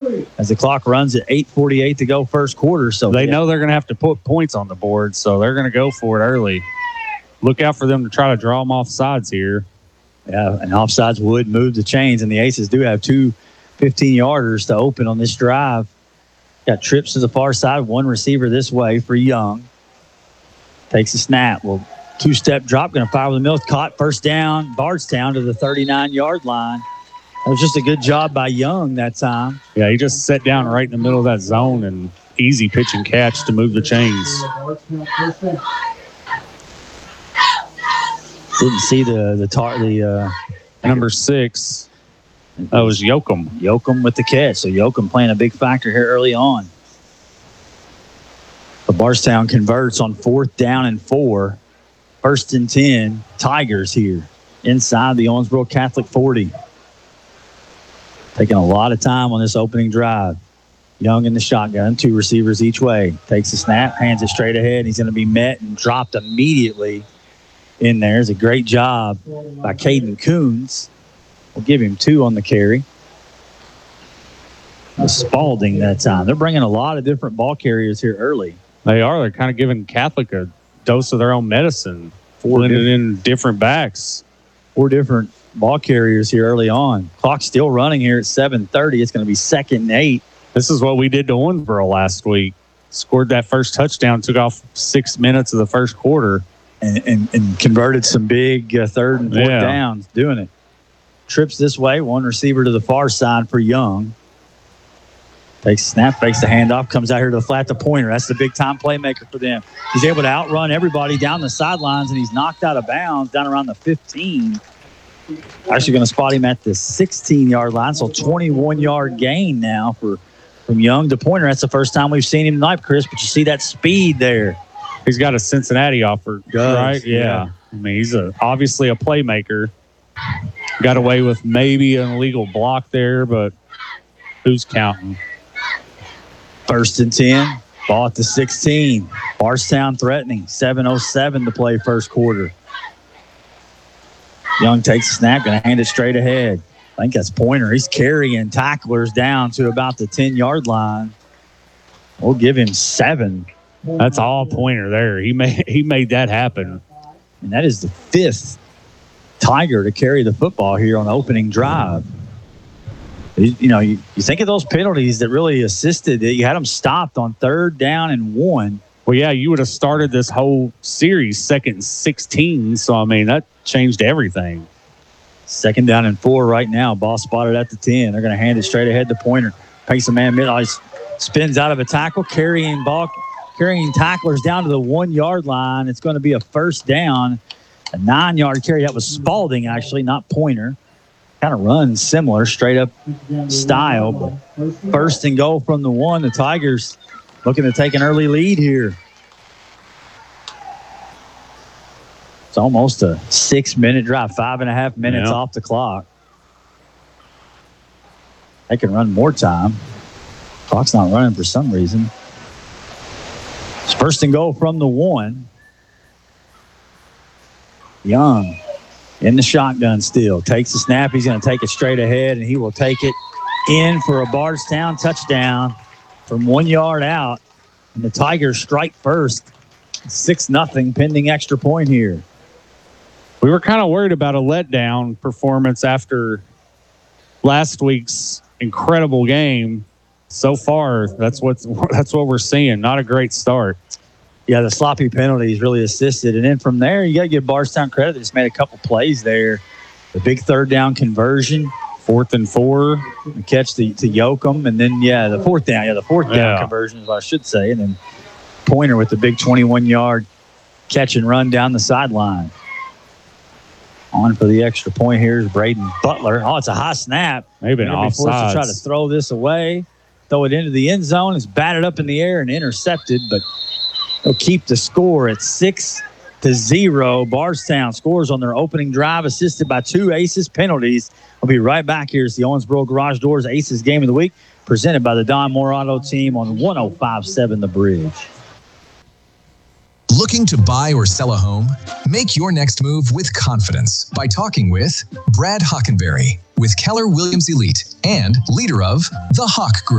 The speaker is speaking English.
as the clock runs at 8:48 to go first quarter. So they know they're going to have to put points on the board, so they're going to go for it early. Look out for them to try to draw them off sides here. Yeah, and offsides would move the chains, and the Aces do have two 15-yarders to open on this drive. Got trips to the far side, one receiver this way for Young. Takes a snap. Well, two-step drop, going to fire with the middle. Caught, first down, Bardstown to the 39-yard line. That was just a good job by Young that time. Yeah, he just sat down right in the middle of that zone and easy pitch and catch to move the chains. Didn't see the number 6. That was Yoakum. Yoakum with the catch. So Yoakum playing a big factor here early on. But Bardstown converts on 4th down and 4. 1st and 10. Tigers here inside the Owensboro Catholic 40. Taking a lot of time on this opening drive. Young in the shotgun, 2 receivers each way. Takes a snap, hands it straight ahead. He's going to be met and dropped immediately in there. It's a great job by Caden Coons. We'll give him 2 on the carry. Spalding that time. They're bringing a lot of different ball carriers here early. They are. They're kind of giving Catholic a dose of their own medicine. Blended in different backs. 4 different ball carriers here early on. Clock's still running here at 7:30. It's going to be 2nd and 8. This is what we did to Owensboro last week. Scored that first touchdown, took off 6 minutes of the first quarter. And converted some big 3rd and 4th downs doing it. Trips this way, 1 receiver to the far side for Young. Takes a snap, fakes the handoff, comes out here to the flat to Pointer. That's the big-time playmaker for them. He's able to outrun everybody down the sidelines, and he's knocked out of bounds down around the 15. Actually going to spot him at the 16-yard line, so 21-yard gain now from Young to Pointer. That's the first time we've seen him tonight, Chris, but you see that speed there. He's got a Cincinnati offer, right? Yeah. I mean, he's obviously a playmaker. Got away with maybe an illegal block there, but who's counting? 1st and 10. Ball at the 16. Bardstown threatening. 7:07 to play first quarter. Young takes a snap, going to hand it straight ahead. I think that's Pointer. He's carrying tacklers down to about the 10-yard line. We'll give him 7. That's all Pointer there. He made that happen. And that is the 5th Tiger to carry the football here on the opening drive. You think of those penalties that really assisted. You had them stopped on 3rd down and 1. Well, yeah, you would have started this whole series 2nd and 16. So, I mean, that changed everything. 2nd down and 4 right now. Ball spotted at the 10. They're going to hand it straight ahead to Pointer. Pace a man mid. Spins out of a tackle, carrying tacklers down to the 1-yard line. It's going to be a 1st down, a 9-yard carry. That was Spalding, actually, not Pointer. Kind of runs similar, straight up style. But 1st and goal from the 1. The Tigers looking to take an early lead here. It's almost a 6-minute drive, 5.5 minutes off the clock. They can run more time. Clock's not running for some reason. It's 1st and goal from the 1. Young in the shotgun still. Takes the snap. He's going to take it straight ahead, and he will take it in for a Bardstown touchdown from 1 yard out. And the Tigers strike first. 6-0 pending extra point here. We were kind of worried about a letdown performance after last week's incredible game. So far, that's what we're seeing. Not a great start. Yeah, the sloppy penalties really assisted. And then from there, you got to give Bardstown credit. They just made a couple plays there. The big 3rd down conversion. 4th and 4. The catch to Yoakum. And then, the 4th down. Yeah, the 4th down conversion is what I should say. And then Pointer with the big 21-yard catch and run down the sideline. On for the extra point here is Braden Butler. Oh, it's a high snap. Maybe an offside. Forced to try to throw this away. Throw it into the end zone. It's batted up in the air and intercepted, but they'll keep the score at 6-0. Bardstown scores on their opening drive, assisted by 2 Aces penalties. We'll be right back here. It's the Owensboro Garage Doors Aces Game of the Week, presented by the Don Moore Auto Team on 105.7 The Bridge. Looking to buy or sell a home? Make your next move with confidence by talking with Brad Hockenberry with Keller Williams Elite and leader of the Hawk Group.